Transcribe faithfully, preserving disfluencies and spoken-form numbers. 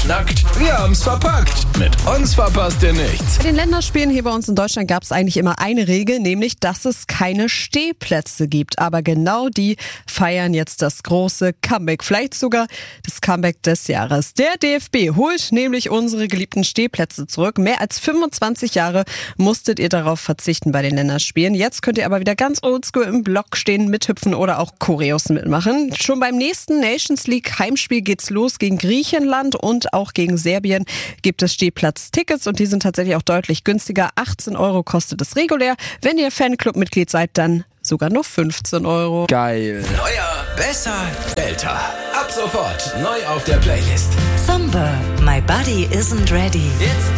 schnackt, wir haben's verpackt. Mit uns verpasst ihr nichts. Bei den Länderspielen hier bei uns in Deutschland gab es eigentlich immer eine Regel, nämlich, dass es keine Stehplätze gibt. Aber genau die feiern jetzt das große Comeback, vielleicht sogar das Comeback des Jahres. Der D F B holt nämlich unsere geliebten Stehplätze zurück. Mehr als fünfundzwanzig Jahre musstet ihr darauf verzichten bei den Länderspielen. Jetzt könnt ihr aber wieder ganz oldschool im Block stehen, mithüpfen oder auch Choreos mitmachen. Schon beim nächsten Nations League Heimspiel geht's los gegen Griechenland und auch gegen Serbien gibt es Stehplatztickets und die sind tatsächlich auch deutlich günstiger. achtzehn Euro kostet es regulär. Wenn ihr Fanclub-Mitglied seid, dann sogar nur fünfzehn Euro. Geil. Neuer, besser, älter. Ab sofort neu auf der Playlist. Summer, My Body Isn't Ready. Jetzt